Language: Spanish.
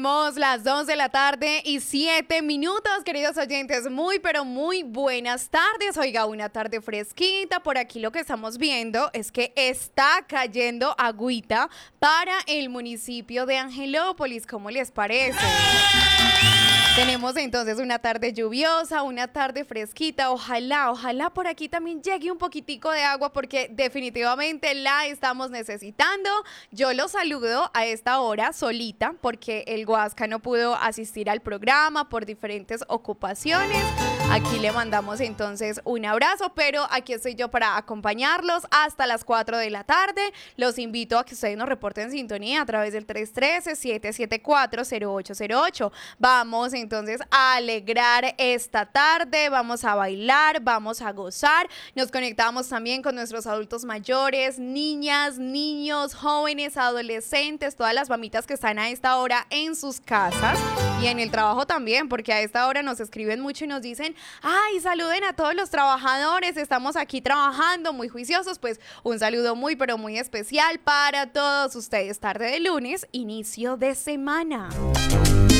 Tenemos las 2 de la tarde y 7 minutos, queridos oyentes. Muy, pero muy buenas tardes. Oiga, una tarde fresquita. Por aquí lo que estamos viendo es que está cayendo agüita para el municipio de Angelópolis. ¿Cómo les parece? Tenemos entonces una tarde lluviosa, una tarde fresquita. Ojalá por aquí también llegue un poquitico de agua porque definitivamente la estamos necesitando. Yo los saludo a esta hora solita porque el Guasca no pudo asistir al programa por diferentes ocupaciones. Aquí le mandamos entonces un abrazo, pero aquí estoy yo para acompañarlos hasta las 4 de la tarde. Los invito a que ustedes nos reporten sintonía a través del 313-774-0808. Vamos entonces a alegrar esta tarde, vamos a bailar, vamos a gozar. Nos conectamos también con nuestros adultos mayores, niñas, niños, jóvenes, adolescentes, todas las mamitas que están a esta hora en sus casas y en el trabajo también, porque a esta hora nos escriben mucho y nos dicen, ay, saluden a todos los trabajadores, estamos aquí trabajando muy juiciosos. Pues un saludo muy, pero muy especial para todos ustedes. Tarde de lunes, inicio de semana.